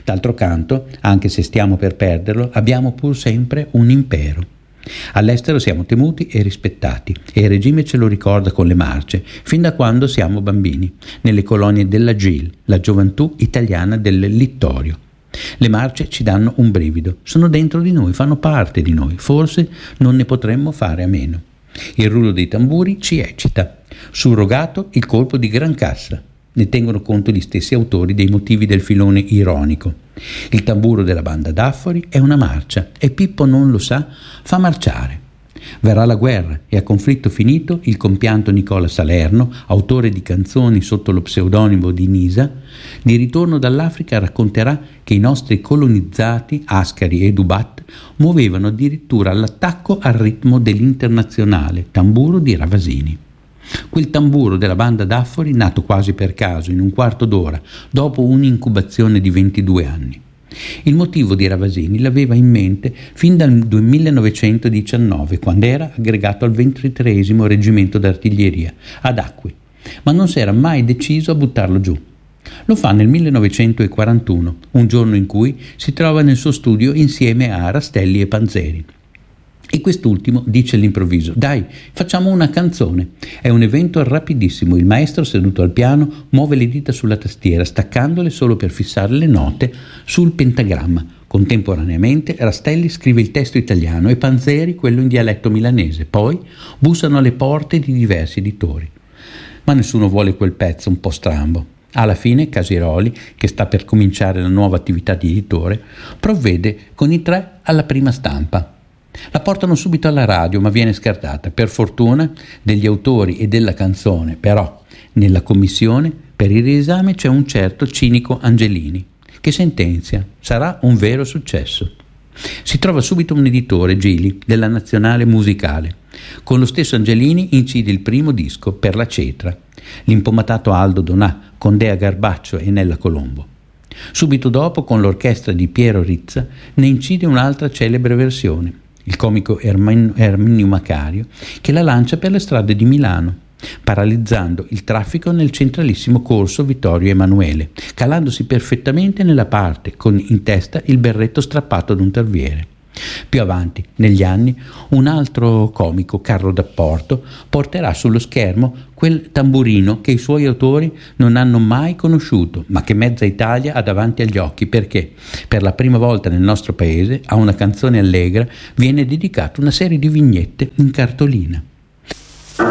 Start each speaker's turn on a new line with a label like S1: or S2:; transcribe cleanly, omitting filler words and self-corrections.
S1: D'altro canto, anche se stiamo per perderlo, abbiamo pur sempre un impero. All'estero siamo temuti e rispettati e il regime ce lo ricorda con le marce, fin da quando siamo bambini, nelle colonie della GIL, la gioventù italiana del Littorio. Le marce ci danno un brivido, sono dentro di noi, fanno parte di noi, forse non ne potremmo fare a meno. Il rullo dei tamburi ci eccita, surrogato il colpo di gran cassa. Ne tengono conto gli stessi autori dei motivi del filone ironico. Il tamburo della banda Daffori è una marcia e Pippo non lo sa, fa marciare. Verrà la guerra e a conflitto finito il compianto Nicola Salerno, autore di canzoni sotto lo pseudonimo di Nisa, di ritorno dall'Africa racconterà che i nostri colonizzati, Ascari e Dubat, muovevano addirittura all'attacco al ritmo dell'internazionale tamburo di Ravasini. Quel tamburo della banda Daffori, nato quasi per caso in un quarto d'ora, dopo un'incubazione di 22 anni. Il motivo di Ravasini l'aveva in mente fin dal 1919, quando era aggregato al 23° Reggimento d'Artiglieria, ad Acqui, ma non si era mai deciso a buttarlo giù. Lo fa nel 1941, un giorno in cui si trova nel suo studio insieme a Rastelli e Panzeri. E quest'ultimo dice all'improvviso: dai, facciamo una canzone. È un evento rapidissimo, il maestro seduto al piano muove le dita sulla tastiera, staccandole solo per fissare le note sul pentagramma. Contemporaneamente Rastelli scrive il testo italiano e Panzeri quello in dialetto milanese. Poi bussano alle porte di diversi editori. Ma nessuno vuole quel pezzo un po' strambo. Alla fine Casiroli, che sta per cominciare la nuova attività di editore, provvede con i 3 alla prima stampa. La portano subito alla radio, ma viene scartata. Per fortuna degli autori e della canzone, però, nella commissione per il riesame c'è un certo cinico Angelini, che sentenzia: sarà un vero successo. Si trova subito un editore, Gili, della Nazionale Musicale. Con lo stesso Angelini incide il primo disco, Per la Cetra, l'impomatato Aldo Donà, con Dea Garbaccio e Nella Colombo. Subito dopo, con l'orchestra di Piero Rizza, ne incide un'altra celebre versione, il comico Erminio Macario, che la lancia per le strade di Milano, paralizzando il traffico nel centralissimo corso Vittorio Emanuele, calandosi perfettamente nella parte con in testa il berretto strappato ad un tarviere. Più avanti, negli anni, un altro comico, Carlo D'Apporto, porterà sullo schermo quel tamburino che i suoi autori non hanno mai conosciuto, ma che mezza Italia ha davanti agli occhi, perché per la prima volta nel nostro paese a una canzone allegra viene dedicata una serie di vignette in cartolina.